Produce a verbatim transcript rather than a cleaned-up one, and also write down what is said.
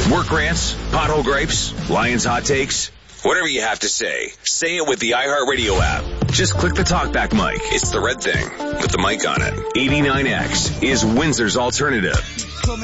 Work rants, pothole gripes, Lions hot takes. Whatever you have to say, say it with the iHeartRadio app. Just click the talkback mic. It's the red thing with the mic on it. eighty-nine X is Windsor's alternative.